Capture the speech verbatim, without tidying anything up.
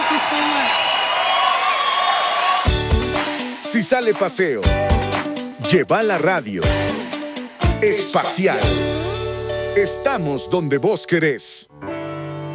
Thank you so much. Si sale paseo, lleva la radio. Espacial. Estamos donde vos querés.